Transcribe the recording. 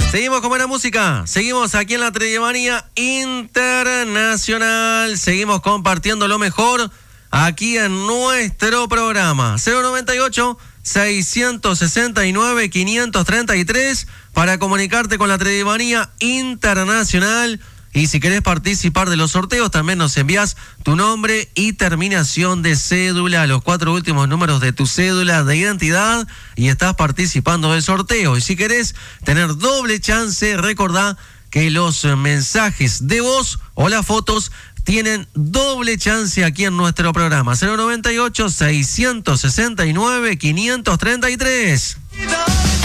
Seguimos con buena música, seguimos aquí en la Tredimanía Internacional, seguimos compartiendo lo mejor aquí en nuestro programa. 098-669-533 para comunicarte con la Tredimanía Internacional. Y si querés participar de los sorteos, también nos envías tu nombre y terminación de cédula, los 4 últimos números de tu cédula de identidad, y estás participando del sorteo. Y si querés tener doble chance, recordá que los mensajes de voz o las fotos tienen doble chance aquí en nuestro programa. 098-669-533.